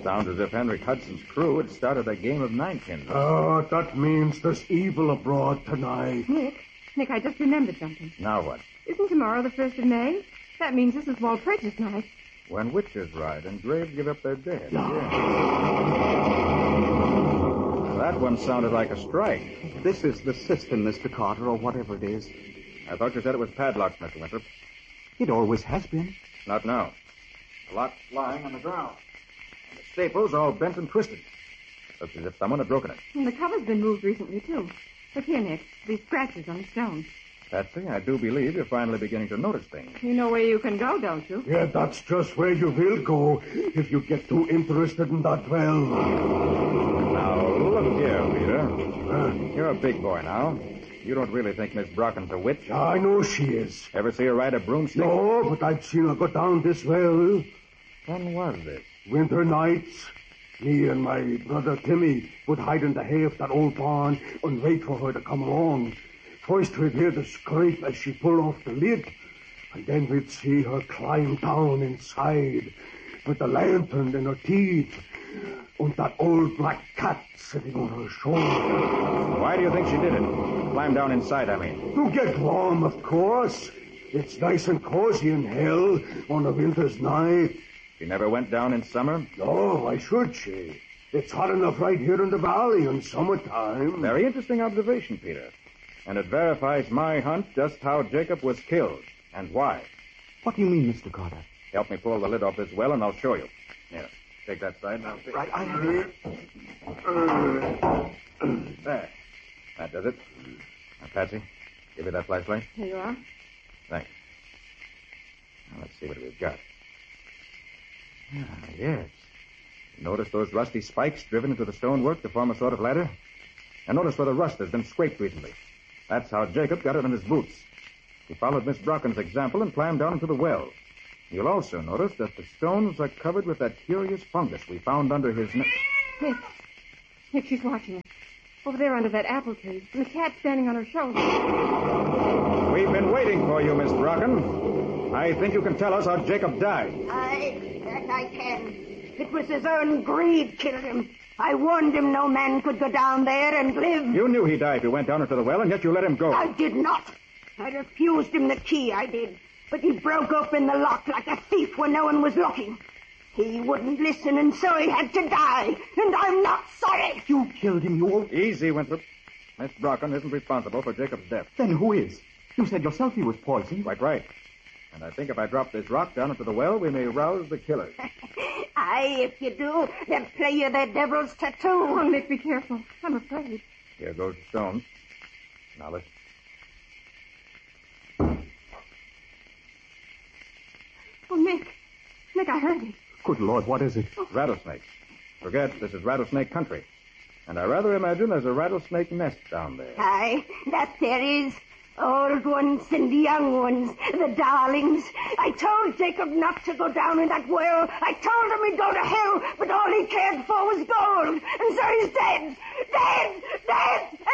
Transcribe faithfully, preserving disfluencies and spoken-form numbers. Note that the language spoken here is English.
Sounds as if Henrik Hudson's crew had started a game of ninepins. Oh, that means there's evil abroad tonight. Nick, Nick, I just remembered something. Now what? Isn't tomorrow the first of May? That means this is Walpurgis night. When witches ride and graves give up their dead. Yeah. That one sounded like a strike. This is the system, Mister Carter, or whatever it is. I thought you said it was padlocked, Mister Winthrop. It always has been. Not now. The lock's lying on the ground. And the staples all bent and twisted. Looks as if someone had broken it. And the cover's been moved recently, too. Look here, Nick. These scratches on the stone. Patsy, I do believe you're finally beginning to notice things. You know where you can go, don't you? Yeah, that's just where you will go if you get too interested in that well. Now, look here, Peter. Huh? You're a big boy now. You don't really think Miss Brocken's a witch? I know she is. Ever see her ride a broomstick? No, but I've seen her go down this well. When was this? Winter nights. Me and my brother Timmy would hide in the hay of that old barn and wait for her to come along. First we'd hear the scrape as she pulled off the lid, and then we'd see her climb down inside with the lantern in her teeth and that old black cat sitting on her shoulder. Why do you think she did it? Climb down inside, I mean. To get warm, of course. It's nice and cozy in hell on a winter's night. She never went down in summer? No, why should she? It's hot enough right here in the valley in summertime. Very interesting observation, Peter. And it verifies my hunch just how Jacob was killed and why. What do you mean, Mister Carter? Help me pull the lid off this well and I'll show you. Here, take that side and I'll take Right, I have it. There. That does it. Now, Patsy, give me that flashlight. Here you are. Thanks. Now, let's see what we've got. Ah, yes. Notice those rusty spikes driven into the stonework to form a sort of ladder? And notice where the rust has been scraped recently. That's how Jacob got it in his boots. He followed Miss Brocken's example and climbed down into the well. You'll also notice that the stones are covered with that curious fungus we found under his neck. Nick. Nick, she's watching us. Over there under that apple tree. And the cat standing on her shoulder. We've been waiting for you, Miss Brocken. I think you can tell us how Jacob died. I, that I can. It was his own greed killed him. I warned him no man could go down there and live. You knew he died if you went down into the well, and yet you let him go. I did not. I refused him the key, I did. But he broke open the lock like a thief when no one was looking. He wouldn't listen, and so he had to die. And I'm not sorry. You killed him, you... Easy, Winthrop. Miss Brocken isn't responsible for Jacob's death. Then who is? You said yourself he was poisoned. Quite right. And I think if I drop this rock down into the well, we may rouse the killers. Aye, if you do, they'll play you their devil's tattoo. Oh, Nick, be careful. I'm afraid. Here goes the stone. Now let's... Oh, Nick. Nick, I heard it. Good Lord, what is it? Rattlesnakes. Forget, this is rattlesnake country. And I rather imagine there's a rattlesnake nest down there. Aye, that there is. Old ones and young ones, the darlings. I told Jacob not to go down in that well. I told him he'd go to hell, but all he cared for was gold. And so he's dead. Dead! Dead!